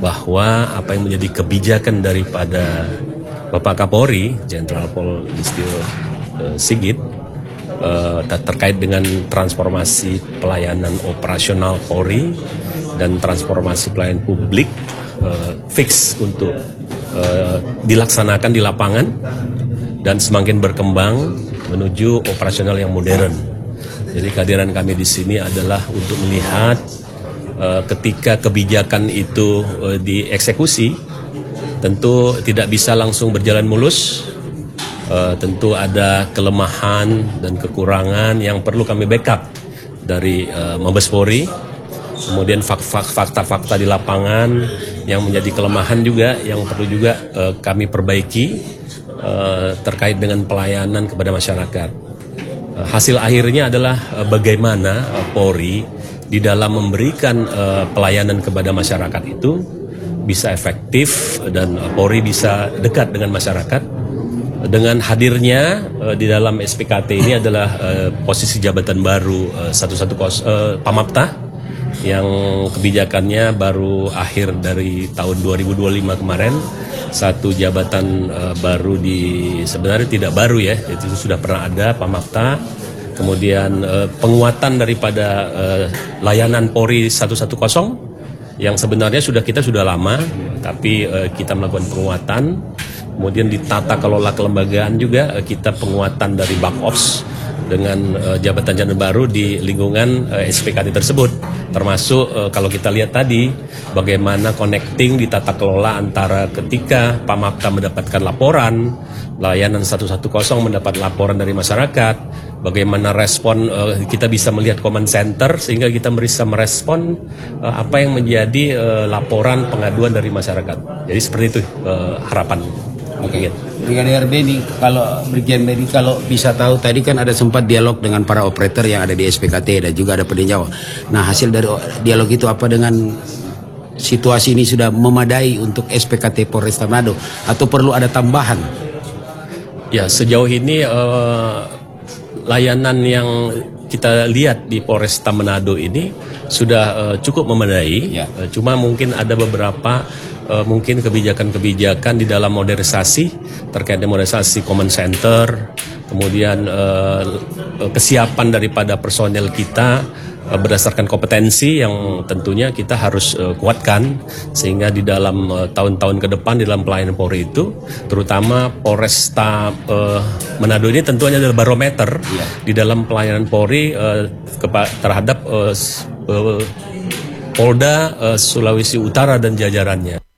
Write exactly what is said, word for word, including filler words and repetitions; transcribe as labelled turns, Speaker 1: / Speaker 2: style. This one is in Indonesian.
Speaker 1: bahwa apa yang menjadi kebijakan daripada Bapak Kapolri, Jenderal Pol Listio uh, Sigit, uh, terkait dengan transformasi pelayanan operasional Polri dan transformasi pelayanan publik uh, fix untuk uh, dilaksanakan di lapangan dan semakin berkembang menuju operasional yang modern. Jadi kehadiran kami di sini adalah untuk melihat uh, ketika kebijakan itu uh, dieksekusi, tentu tidak bisa langsung berjalan mulus. Uh, tentu ada kelemahan dan kekurangan yang perlu kami backup dari uh, Mabes Polri. Kemudian fakta-fakta di lapangan yang menjadi kelemahan juga yang perlu juga uh, kami perbaiki uh, terkait dengan pelayanan kepada masyarakat. Hasil akhirnya adalah bagaimana Polri di dalam memberikan uh, pelayanan kepada masyarakat itu bisa efektif dan Polri bisa dekat dengan masyarakat. Dengan hadirnya uh, di dalam S P K T ini adalah uh, posisi jabatan baru uh, satu satu nol uh, Pamapta yang kebijakannya baru akhir dari tahun dua ribu dua puluh lima kemarin. Satu jabatan uh, baru di sebenarnya tidak baru ya, itu sudah pernah ada Pamapta. Kemudian uh, penguatan daripada uh, layanan Polri satu satu nol yang sebenarnya sudah kita sudah lama, tapi uh, kita melakukan penguatan. Kemudian di tata kelola kelembagaan juga uh, kita penguatan dari back ops dengan uh, jabatan-jabatan baru di lingkungan uh, S P K T tersebut. Termasuk uh, kalau kita lihat tadi bagaimana connecting di tata kelola antara ketika Pamapta mendapatkan laporan, layanan satu satu nol mendapat laporan dari masyarakat, bagaimana respon uh, kita bisa melihat command center sehingga kita bisa merespon uh, apa yang menjadi uh, laporan pengaduan dari masyarakat. Jadi seperti itu uh, harapan.
Speaker 2: Oke, Brigadir Benny, kalau Brigjen Benny kalau bisa tahu tadi kan ada sempat dialog dengan para operator yang ada di S P K T dan juga ada peninjau. Nah, hasil dari dialog itu apa dengan situasi ini sudah memadai untuk S P K T Polresta Manado atau perlu ada tambahan?
Speaker 1: Ya, sejauh ini uh, layanan yang kita lihat di Polresta Manado ini sudah uh, cukup memadai. Ya. Uh, cuma mungkin ada beberapa Uh, mungkin kebijakan-kebijakan di dalam modernisasi terkait dengan modernisasi command center, kemudian uh, kesiapan daripada personel kita uh, berdasarkan kompetensi yang tentunya kita harus uh, kuatkan sehingga di dalam uh, tahun-tahun ke depan di dalam pelayanan Polri itu, terutama Polresta uh, Manado ini tentunya adalah barometer ya. Di dalam pelayanan Polri uh, terhadap uh, uh, Polda uh, Sulawesi Utara dan jajarannya.